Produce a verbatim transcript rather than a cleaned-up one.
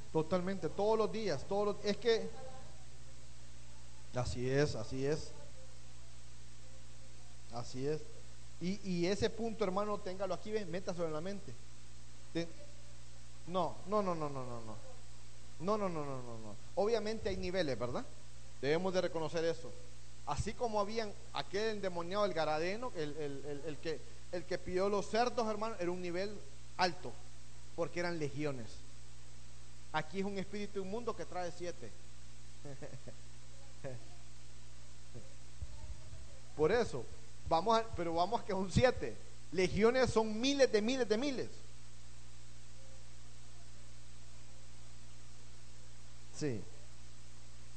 Totalmente, todos los días, todos los, es que así es, así es, así es. Y, y ese punto, hermano, téngalo aquí, ven, métaselo en la mente. Te- no, no, no, no, no, no, no. No, no, no, no, no, no. Obviamente hay niveles, ¿verdad? Debemos de reconocer eso. Así como habían aquel endemoniado, el Garadeno, el, el, el, el que, el que pidió los cerdos, hermano, era un nivel alto, porque eran legiones. Aquí es un espíritu inmundo que trae siete. Por eso, vamos a, pero vamos a que son siete. Legiones son miles de miles de miles. Sí.